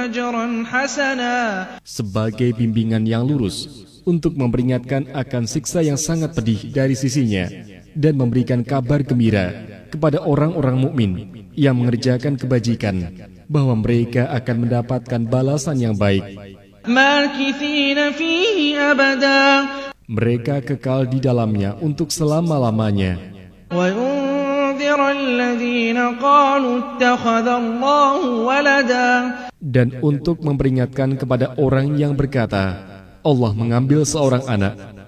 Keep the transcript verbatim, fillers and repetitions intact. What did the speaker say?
أجرا حسنا sebagai bimbingan yang lurus untuk memperingatkan akan siksa yang sangat pedih dari sisinya dan memberikan kabar gembira kepada orang-orang mukmin yang mengerjakan kebajikan bahwa mereka akan mendapatkan balasan yang baik. ماكثين فيه أبدا Mereka kekal di dalamnya untuk selama-lamanya. وينذر الذين قالوا اتخذ الله ولدا Dan untuk memperingatkan kepada orang yang berkata, Allah mengambil seorang anak.